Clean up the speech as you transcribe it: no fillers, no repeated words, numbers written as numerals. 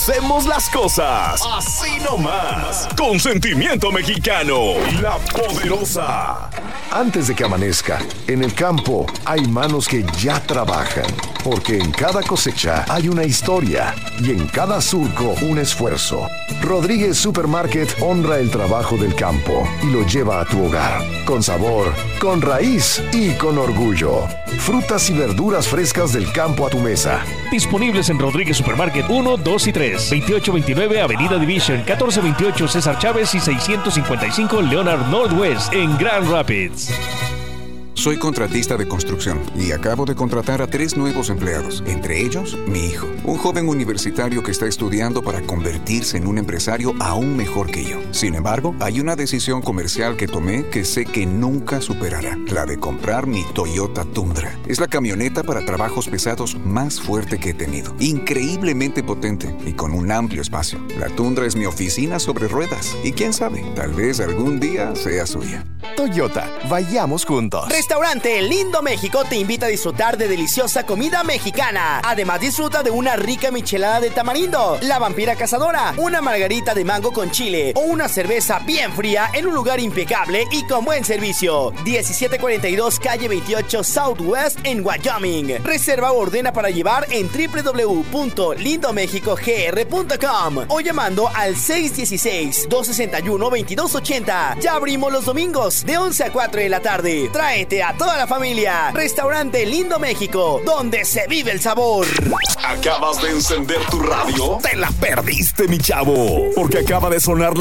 hacemos las cosas así nomás, con sentimiento mexicano. La Poderosa. Antes de que amanezca, en el campo hay manos que ya trabajan, porque en cada cosecha hay una historia y en cada surco un esfuerzo. Rodríguez Supermarket honra el trabajo del campo y lo lleva a tu hogar, con sabor, con raíz y con orgullo. Frutas y verduras frescas del campo a tu mesa. Disponibles en Rodríguez Supermarket 1, 2 y 3. 2829 Avenida Division, 1428 César Chávez y 655 Leonard Northwest en Grand Rapids. Soy contratista de construcción y acabo de contratar a 3 nuevos empleados, entre ellos mi hijo, un joven universitario que está estudiando para convertirse en un empresario aún mejor que yo. Sin embargo, hay una decisión comercial que tomé que sé que nunca superará, la de comprar mi Toyota Tundra. Es la camioneta para trabajos pesados más fuerte que he tenido, increíblemente potente y con un amplio espacio. La Tundra es mi oficina sobre ruedas y quién sabe, tal vez algún día sea suya. Toyota, vayamos juntos. Restaurante Lindo México te invita a disfrutar de deliciosa comida mexicana. Además, disfruta de una rica michelada de tamarindo, la vampira cazadora, una margarita de mango con chile o una cerveza bien fría en un lugar impecable y con buen servicio. 1742 Calle 28 Southwest en Wyoming. Reserva o ordena para llevar en www.lindomexicogr.com o llamando al 616-261-2280. Ya abrimos los domingos de 11 a 4 de la tarde. Tráete a toda la familia. Restaurante Lindo México, donde se vive el sabor. ¿Acabas de encender tu radio? Te la perdiste, mi chavo, porque acaba de sonar